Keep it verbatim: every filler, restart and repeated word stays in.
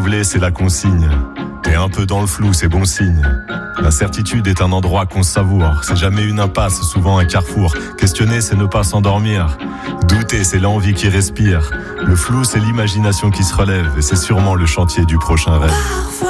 renouveler, c'est la consigne. T'es un peu dans le flou, c'est bon signe. La certitude est un endroit qu'on savoure. C'est jamais une impasse, souvent un carrefour. Questionner, c'est ne pas s'endormir. Douter, c'est l'envie qui respire. Le flou, c'est l'imagination qui se relève. Et c'est sûrement le chantier du prochain rêve.